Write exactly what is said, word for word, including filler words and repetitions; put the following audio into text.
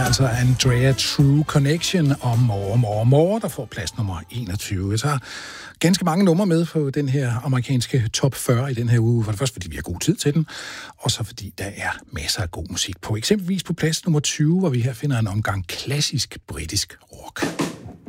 altså Andrea True Connection og More, More, More, der får plads nummer enogtyve. Jeg tager ganske mange numre med på den her amerikanske top fyrre i den her uge. For det første, fordi vi har god tid til den, og så fordi der er masser af god musik på. Eksempelvis på plads nummer tyve, hvor vi her finder en omgang klassisk britisk rock.